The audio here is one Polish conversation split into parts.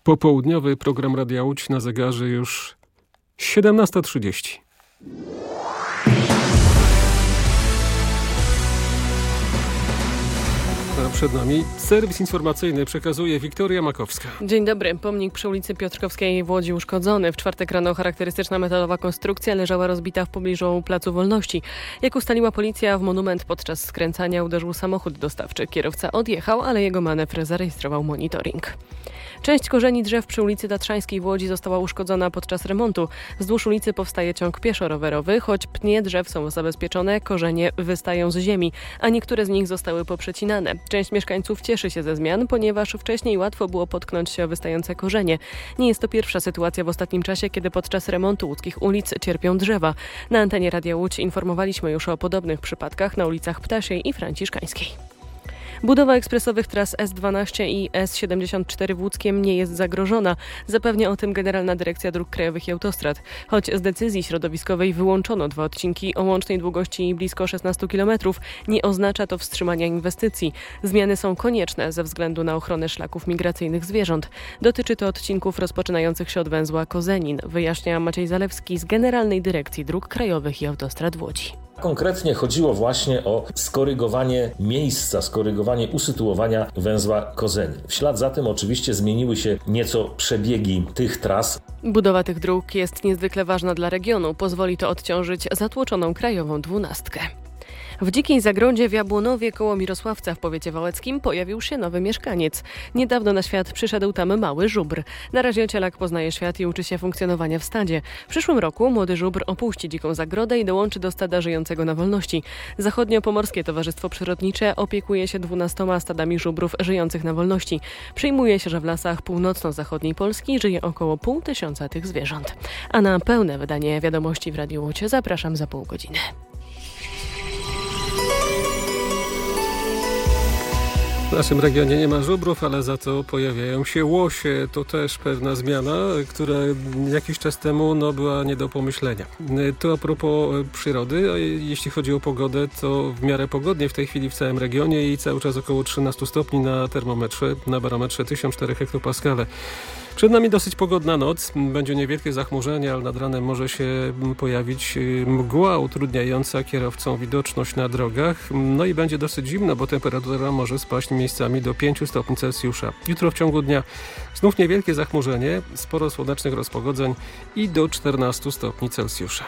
Popołudniowy program Radia Łódź, na zegarze już 17:30. Przed nami serwis informacyjny przekazuje Wiktoria Makowska. Dzień dobry. Pomnik przy ulicy Piotrkowskiej w Łodzi uszkodzony. W czwartek rano charakterystyczna metalowa konstrukcja leżała rozbita w pobliżu Placu Wolności. Jak ustaliła policja, w monument podczas skręcania uderzył samochód dostawczy. Kierowca odjechał, ale jego manewr zarejestrował monitoring. Część korzeni drzew przy ulicy Tatrzańskiej w Łodzi została uszkodzona podczas remontu. Wzdłuż ulicy powstaje ciąg pieszo-rowerowy, choć pnie drzew są zabezpieczone, korzenie wystają z ziemi, a niektóre z nich zostały poprzecinane. Część mieszkańców cieszy się ze zmian, ponieważ wcześniej łatwo było potknąć się o wystające korzenie. Nie jest to pierwsza sytuacja w ostatnim czasie, kiedy podczas remontu łódzkich ulic cierpią drzewa. Na antenie Radia Łódź informowaliśmy już o podobnych przypadkach na ulicach Ptasiej i Franciszkańskiej. Budowa ekspresowych tras S12 i S74 w Łódzkiem nie jest zagrożona. Zapewnia o tym Generalna Dyrekcja Dróg Krajowych i Autostrad. Choć z decyzji środowiskowej wyłączono 2 odcinki o łącznej długości blisko 16 km, nie oznacza to wstrzymania inwestycji. Zmiany są konieczne ze względu na ochronę szlaków migracyjnych zwierząt. Dotyczy to odcinków rozpoczynających się od węzła Kozenin, wyjaśnia Maciej Zalewski z Generalnej Dyrekcji Dróg Krajowych i Autostrad w Łodzi. Konkretnie chodziło właśnie o skorygowanie miejsca, skorygowanie usytuowania węzła Kozenin. W ślad za tym oczywiście zmieniły się nieco przebiegi tych tras. Budowa tych dróg jest niezwykle ważna dla regionu. Pozwoli to odciążyć zatłoczoną krajową 12. W Dzikiej Zagrodzie w Jabłonowie koło Mirosławca w powiecie wałeckim pojawił się nowy mieszkaniec. Niedawno na świat przyszedł tam mały żubr. Na razie cielak poznaje świat i uczy się funkcjonowania w stadzie. W przyszłym roku młody żubr opuści Dziką Zagrodę i dołączy do stada żyjącego na wolności. Zachodnio-Pomorskie Towarzystwo Przyrodnicze opiekuje się 12 stadami żubrów żyjących na wolności. Przyjmuje się, że w lasach północno-zachodniej Polski żyje około 500 tych zwierząt. A na pełne wydanie wiadomości w Radiu Łódź zapraszam za pół godziny. W naszym regionie nie ma żubrów, ale za to pojawiają się łosie. To też pewna zmiana, która jakiś czas temu była nie do pomyślenia. To a propos przyrody, a jeśli chodzi o pogodę, to w miarę pogodnie w tej chwili w całym regionie i cały czas około 13 stopni na termometrze, na barometrze 1004 hektopaskale. Przed nami dosyć pogodna noc, będzie niewielkie zachmurzenie, ale nad ranem może się pojawić mgła utrudniająca kierowcom widoczność na drogach. No i będzie dosyć zimno, bo temperatura może spaść miejscami do 5 stopni Celsjusza. Jutro w ciągu dnia znów niewielkie zachmurzenie, sporo słonecznych rozpogodzeń i do 14 stopni Celsjusza.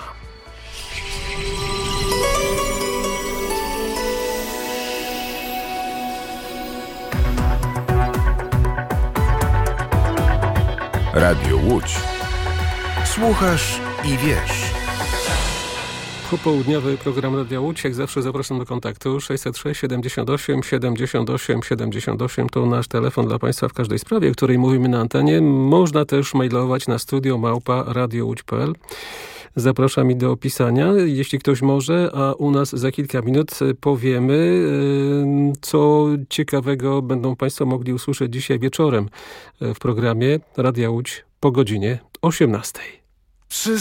Radio Łódź. Słuchasz i wiesz. Popołudniowy program Radia Łódź. Jak zawsze zapraszam do kontaktu. 606 78 78 78 to nasz telefon dla Państwa w każdej sprawie, o której mówimy na antenie. Można też mailować na studio@radiołódź.pl. Zapraszam i do opisania, jeśli ktoś może, a u nas za kilka minut powiemy, co ciekawego będą Państwo mogli usłyszeć dzisiaj wieczorem w programie Radia Łódź po godzinie 18.